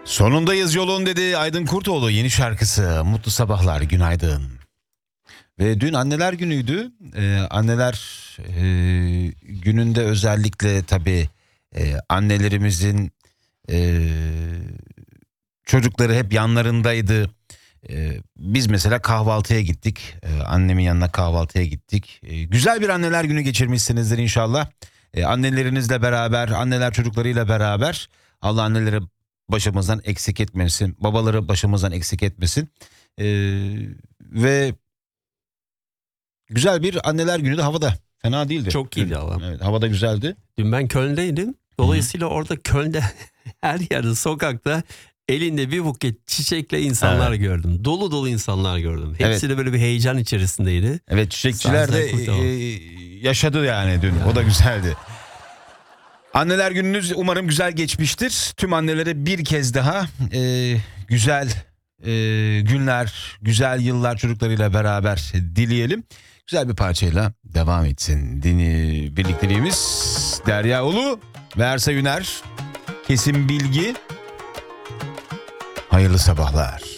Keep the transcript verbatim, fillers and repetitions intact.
Sonundayız yolun dedi Aydın Kurtoğlu yeni şarkısı. Mutlu sabahlar, günaydın. Ve dün anneler günüydü. Ee, anneler e, gününde özellikle tabii e, annelerimizin e, çocukları hep yanlarındaydı. E, biz mesela kahvaltıya gittik. E, annemin yanına kahvaltıya gittik. E, güzel bir anneler günü geçirmişsinizdir inşallah. E, annelerinizle beraber, anneler çocuklarıyla beraber. Allah anneleri başımızdan eksik etmesin. Babaları başımızdan eksik etmesin. Ee, ve güzel bir anneler günü de havada. Fena değildi. Çok iyiydi hava. Evet, havada güzeldi. Dün ben Köln'deydim. Dolayısıyla Hı-hı. orada Köln'de her yerde sokakta elinde bir buket çiçekle insanlar evet. gördüm. Dolu dolu insanlar gördüm. Hepsi evet. de böyle bir heyecan içerisindeydi. Evet, çiçekçiler de e, yaşadı yani dün. Yani. O da güzeldi. Anneler gününüz umarım güzel geçmiştir. Tüm annelere bir kez daha e, güzel e, günler, güzel yıllar çocuklarıyla beraber dileyelim. Güzel bir parçayla devam etsin. Dini birlikteliğimiz Derya Ulu ve Ersa Üner. Kesin Bilgi. Hayırlı sabahlar.